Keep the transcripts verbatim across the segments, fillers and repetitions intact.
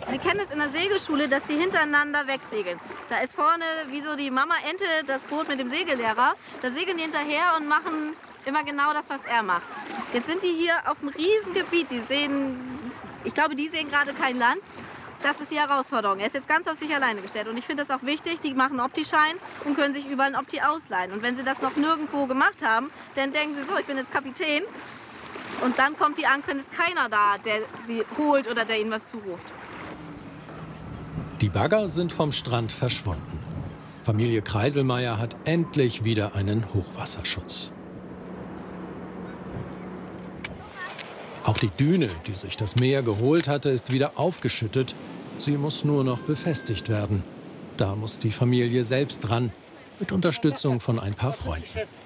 Sie kennen es in der Segelschule, dass sie hintereinander wegsegeln. Da ist vorne wie so die Mama Ente das Boot mit dem Segellehrer. Da segeln die hinterher und machen immer genau das, was er macht. Jetzt sind die hier auf einem Riesengebiet. Die sehen, ich glaube, die sehen gerade kein Land. Das ist die Herausforderung. Er ist jetzt ganz auf sich alleine gestellt. Und ich finde das auch wichtig, die machen einen Opti-Schein und können sich überall einen Opti ausleihen. Und wenn sie das noch nirgendwo gemacht haben, dann denken sie so, ich bin jetzt Kapitän. Und dann kommt die Angst, dann ist keiner da, der sie holt oder der ihnen was zuruft. Die Bagger sind vom Strand verschwunden. Familie Kreiselmeier hat endlich wieder einen Hochwasserschutz. Auch die Düne, die sich das Meer geholt hatte, ist wieder aufgeschüttet. Sie muss nur noch befestigt werden. Da muss die Familie selbst dran, mit Unterstützung von ein paar Freunden.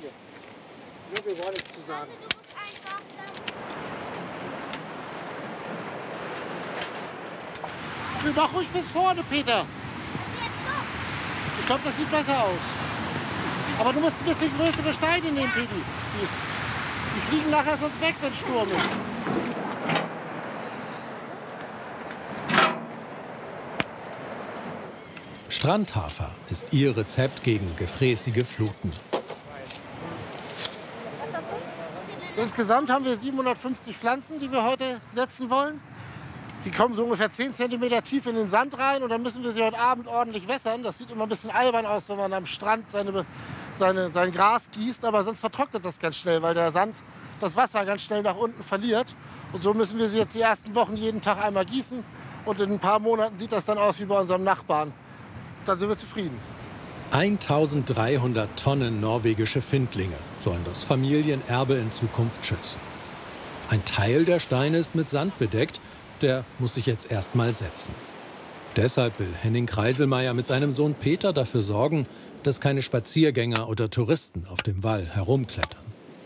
Mach ruhig bis vorne, Peter. Ich glaube, das sieht besser aus. Aber du musst ein bisschen größere Steine nehmen, Peti. Die, die fliegen nachher sonst weg, wenn es Sturm ist. Strandhafer ist ihr Rezept gegen gefräßige Fluten. Insgesamt haben wir siebenhundertfünfzig Pflanzen, die wir heute setzen wollen. Die kommen so ungefähr zehn Zentimeter tief in den Sand rein und dann müssen wir sie heute Abend ordentlich wässern. Das sieht immer ein bisschen albern aus, wenn man am Strand seine, seine, sein Gras gießt, aber sonst vertrocknet das ganz schnell, weil der Sand das Wasser ganz schnell nach unten verliert. Und so müssen wir sie jetzt die ersten Wochen jeden Tag einmal gießen und in ein paar Monaten sieht das dann aus wie bei unserem Nachbarn. Dann sind wir zufrieden. eintausenddreihundert Tonnen norwegische Findlinge sollen das Familienerbe in Zukunft schützen. Ein Teil der Steine ist mit Sand bedeckt. Der muss sich jetzt erst mal setzen. Deshalb will Henning Kreiselmeier mit seinem Sohn Peter dafür sorgen, dass keine Spaziergänger oder Touristen auf dem Wall herumklettern.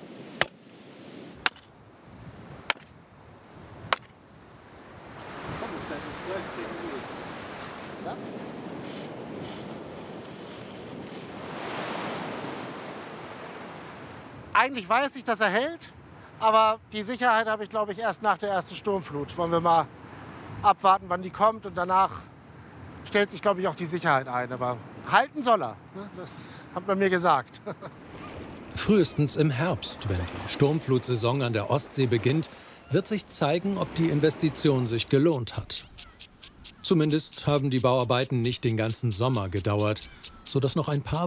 Eigentlich weiß ich, dass er hält. Aber die Sicherheit habe ich, glaube ich, erst nach der ersten Sturmflut. Wollen wir mal abwarten, wann die kommt. Und danach stellt sich, glaube ich, auch die Sicherheit ein. Aber halten soll er. Das hat man mir gesagt. Frühestens im Herbst, wenn die Sturmflutsaison an der Ostsee beginnt, wird sich zeigen, ob die Investition sich gelohnt hat. Zumindest haben die Bauarbeiten nicht den ganzen Sommer gedauert, sodass noch ein paar